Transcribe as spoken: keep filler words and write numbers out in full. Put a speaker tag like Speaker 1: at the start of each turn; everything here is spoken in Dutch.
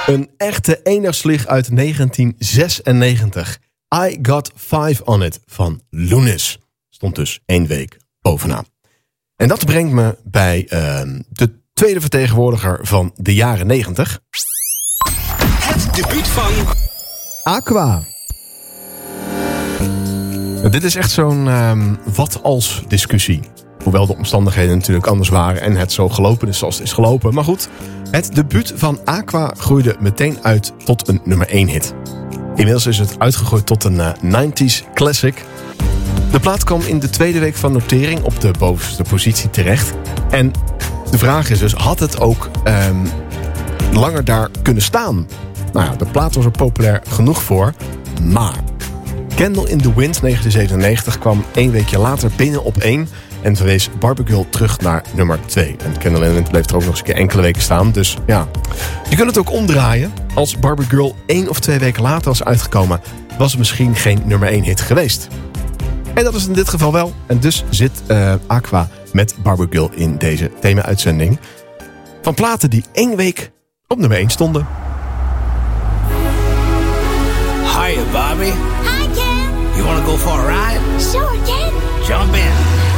Speaker 1: Een echte eendagsvlieg uit negentien zesennegentig. I Got Five On It van Loonis. Stond dus één week bovenaan. En dat brengt me bij uh, de tweede vertegenwoordiger van de jaren negentig.
Speaker 2: Het debuut van
Speaker 1: Aqua. Dit is echt zo'n um, wat als discussie. Hoewel de omstandigheden natuurlijk anders waren en het zo gelopen is zoals het is gelopen. Maar goed, het debuut van Aqua groeide meteen uit tot een nummer één hit. Inmiddels is het uitgegroeid tot een uh, nineties classic. De plaat kwam in de tweede week van notering op de bovenste positie terecht. En de vraag is dus, had het ook um, langer daar kunnen staan? Nou ja, de plaat was er populair genoeg voor, maar Candle in the Wind negentien zevenennegentig kwam één weekje later binnen op één en verwees Barbie Girl terug naar nummer twee. En Candle in the Wind bleef er ook nog eens een keer enkele weken staan. Dus ja, je kunt het ook omdraaien. Als Barbie Girl één of twee weken later was uitgekomen, was het misschien geen nummer één hit geweest. En dat is in dit geval wel. En dus zit uh, Aqua met Barbie Girl in deze thema-uitzending van platen die één week op nummer één stonden.
Speaker 2: Hiya, Bobby.
Speaker 3: Hi, Ken.
Speaker 2: You wanna go for a ride?
Speaker 3: Sure, Ken.
Speaker 2: Jump in.